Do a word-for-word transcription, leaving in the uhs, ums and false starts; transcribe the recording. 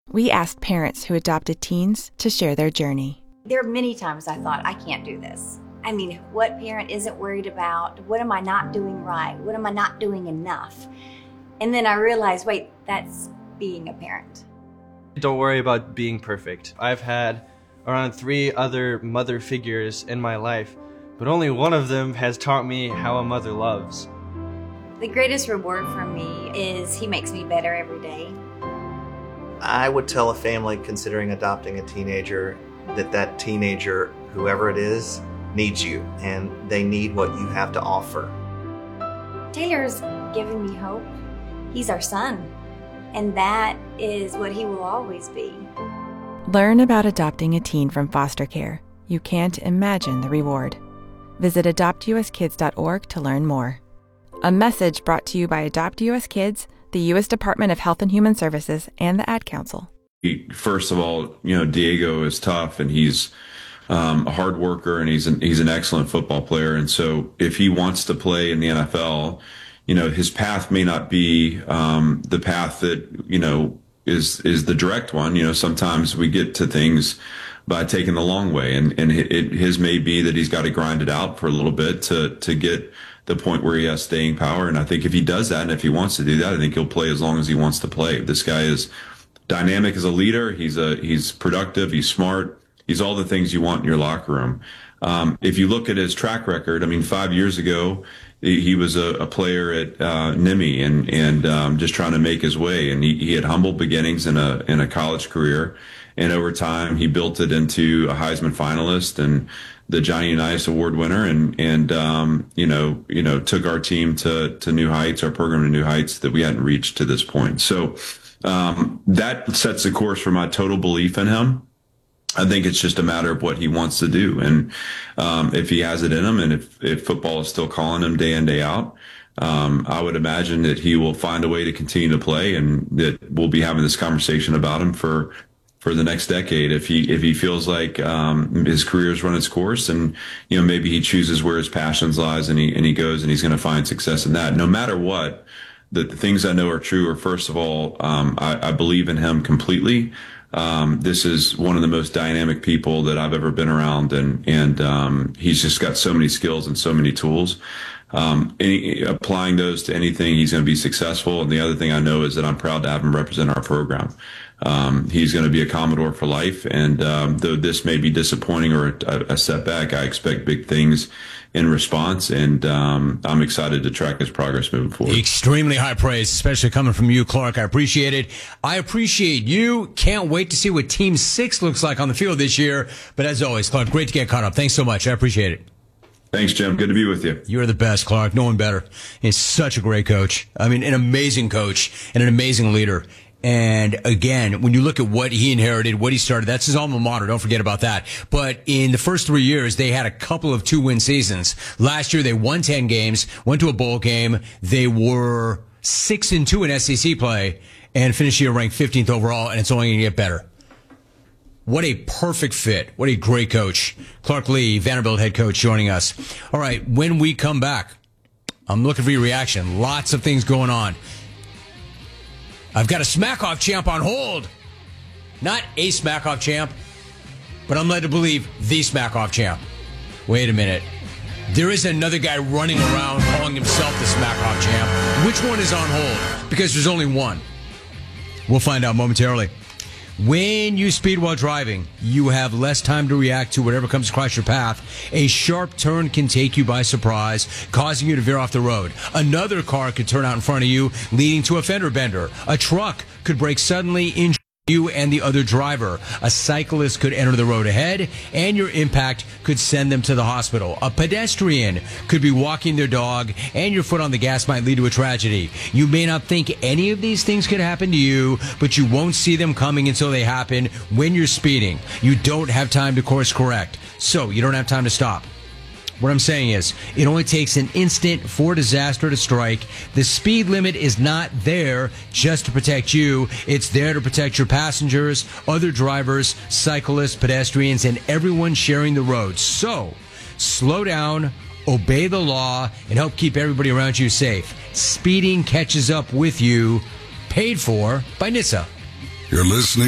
We asked parents who adopted teens to share their journey. There are many times I thought, I can't do this. I mean, what parent isn't worried about, what am I not doing right? What am I not doing enough? And then I realized, wait, that's being a parent. Don't worry about being perfect. I've had around three other mother figures in my life, but only one of them has taught me how a mother loves. The greatest reward for me is he makes me better every day. I would tell a family considering adopting a teenager that that teenager, whoever it is, needs you, and they need what you have to offer. Taylor's given me hope. He's our son, and that is what he will always be. Learn about adopting a teen from foster care. You can't imagine the reward. Visit adopt u s kids dot org to learn more. A message brought to you by Adopt U S Kids, the U S Department of Health and Human Services, and the Ad Council. First of all, you know, Diego is tough, and he's um, a hard worker, and he's an, he's an excellent football player. And so if he wants to play in the N F L, you know, his path may not be um, the path that, you know, is is the direct one. You know, sometimes we get to things by taking the long way, and and it, his may be that he's got to grind it out for a little bit to to get the point where he has staying power. And I think if he does that, and if he wants to do that, I think he'll play as long as he wants to play. This guy is dynamic as a leader. He's a he's productive. He's smart. He's all the things you want in your locker room. Um, if you look at his track record, I mean, five years ago, he was a, a player at uh, N M I and and um, just trying to make his way. And he, he had humble beginnings in a in a college career, and over time he built it into a Heisman finalist and the Johnny Unitas Award winner, and and um, you know you know took our team to to new heights, our program to new heights that we hadn't reached to this point. So um, that sets the course for my total belief in him. I think it's just a matter of what he wants to do. And um, if he has it in him, and if, if football is still calling him day in, day out, um, I would imagine that he will find a way to continue to play, and that we'll be having this conversation about him for for the next decade. If he if he feels like um, his career's run its course, and you know maybe he chooses where his passions lies, and he and he goes and he's going to find success in that. No matter what, the, the things I know are true are, first of all, um, I, I believe in him completely. Um, this is one of the most dynamic people that I've ever been around, and and um, he's just got so many skills and so many tools. Um, any, applying those to anything, he's going to be successful. And the other thing I know is that I'm proud to have him represent our program. Um, he's going to be a Commodore for life, and um, though this may be disappointing or a, a setback, I expect big things in response, and um, I'm excited to track his progress moving forward. Extremely high praise, especially coming from you, Clark. I appreciate it. I appreciate you. Can't wait to see what Team Six looks like on the field this year. But as always, Clark, great to get caught up. Thanks so much. I appreciate it. Thanks, Jim. Good to be with you. You're the best, Clark. No one better. He's such a great coach. I mean, an amazing coach and an amazing leader. And again, when you look at what he inherited, what he started, that's his alma mater. Don't forget about that. But in the first three years, they had a couple of two-win seasons. Last year, they won ten games, went to a bowl game. They were six and two in S E C play and finished the year ranked fifteenth overall, and it's only going to get better. What a perfect fit. What a great coach. Clark Lea, Vanderbilt head coach, joining us. All right, when we come back, I'm looking for your reaction. Lots of things going on. I've got a Smack-Off champ on hold. Not a Smack-Off champ, but I'm led to believe the Smack-Off champ. Wait a minute. There is another guy running around calling himself the Smack-Off champ. Which one is on hold? Because there's only one. We'll find out momentarily. When you speed while driving, you have less time to react to whatever comes across your path. A sharp turn can take you by surprise, causing you to veer off the road. Another car could turn out in front of you, leading to a fender bender. A truck could brake suddenly, injure you and the other driver. A cyclist could enter the road ahead, and your impact could send them to the hospital. A pedestrian could be walking their dog, and your foot on the gas might lead to a tragedy. You may not think any of these things could happen to you, but you won't see them coming until they happen when you're speeding. You don't have time to course correct, so you don't have time to stop. What I'm saying is, it only takes an instant for disaster to strike. The speed limit is not there just to protect you. It's there to protect your passengers, other drivers, cyclists, pedestrians, and everyone sharing the road. So, slow down, obey the law, and help keep everybody around you safe. Speeding catches up with you. Paid for by N H T S A. You're listening